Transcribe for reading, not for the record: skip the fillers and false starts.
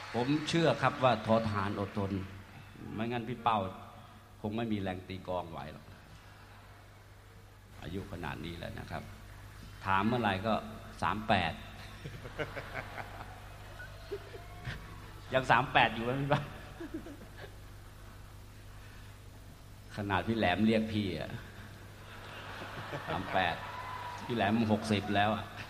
ผมเชื่อครับว่าทอทหารอดทนไม่งั้นพี่เป้าคงไม่มีแรงตีกลองไหวหรอกอายุขนาดนี้แล้วนะครับถามเมื่อไหร่ก็38ยัง38อยู่ไหมพี่เป้าขนาดพี่แหลมเรียกพี่38พี่แหลม60แล้ว